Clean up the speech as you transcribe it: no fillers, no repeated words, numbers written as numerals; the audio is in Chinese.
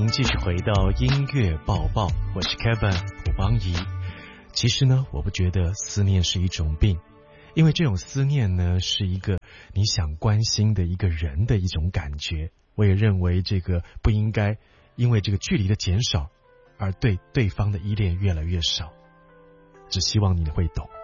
继续回到音乐报报，我是 Kevin 卜邦仪。其实呢，我不觉得思念是一种病，因为这种思念呢，是一个你想关心的一个人的一种感觉。我也认为这个不应该因为这个距离的减少而对对方的依恋越来越少，只希望你会懂。